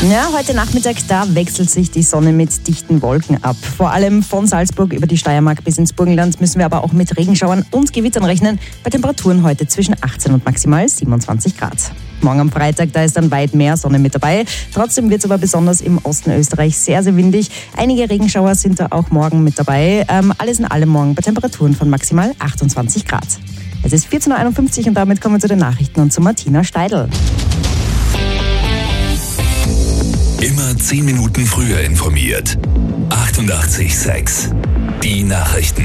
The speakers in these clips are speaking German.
Ja, heute Nachmittag, da wechselt sich die Sonne mit dichten Wolken ab. Vor allem von Salzburg über die Steiermark bis ins Burgenland müssen wir aber auch mit Regenschauern und Gewittern rechnen. Bei Temperaturen heute zwischen 18 und maximal 27 Grad. Morgen am Freitag, da ist dann weit mehr Sonne mit dabei. Trotzdem wird es aber besonders im Osten Österreich sehr, sehr windig. Einige Regenschauer sind da auch morgen mit dabei. Alles in allem morgen bei Temperaturen von maximal 28 Grad. Es ist 14.51 Uhr und damit kommen wir zu den Nachrichten und zu Martina Steidl. Immer 10 Minuten früher informiert. 88,6. Die Nachrichten.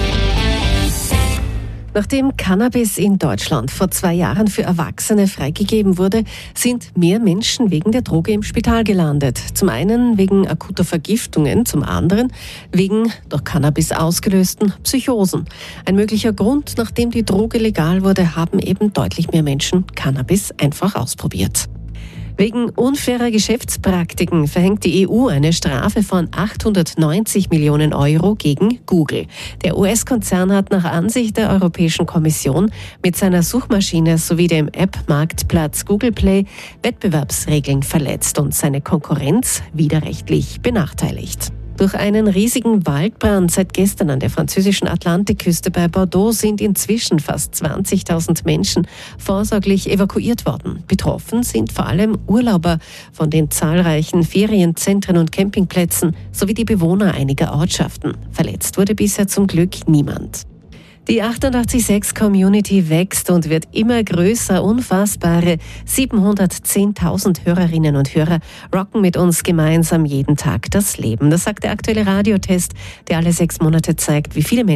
Nachdem Cannabis in Deutschland vor 2 Jahren für Erwachsene freigegeben wurde, sind mehr Menschen wegen der Droge im Spital gelandet. Zum einen wegen akuter Vergiftungen, zum anderen wegen durch Cannabis ausgelösten Psychosen. Ein möglicher Grund, nachdem die Droge legal wurde, haben eben deutlich mehr Menschen Cannabis einfach ausprobiert. Wegen unfairer Geschäftspraktiken verhängt die EU eine Strafe von 890 Millionen Euro gegen Google. Der US-Konzern hat nach Ansicht der Europäischen Kommission mit seiner Suchmaschine sowie dem App-Marktplatz Google Play Wettbewerbsregeln verletzt und seine Konkurrenz widerrechtlich benachteiligt. Durch einen riesigen Waldbrand seit gestern an der französischen Atlantikküste bei Bordeaux sind inzwischen fast 20.000 Menschen vorsorglich evakuiert worden. Betroffen sind vor allem Urlauber von den zahlreichen Ferienzentren und Campingplätzen sowie die Bewohner einiger Ortschaften. Verletzt wurde bisher zum Glück niemand. Die 88,6 Community wächst und wird immer größer. Unfassbare 710.000 Hörerinnen und Hörer rocken mit uns gemeinsam jeden Tag das Leben. Das sagt der aktuelle Radiotest, der alle 6 Monate zeigt, wie viele Menschen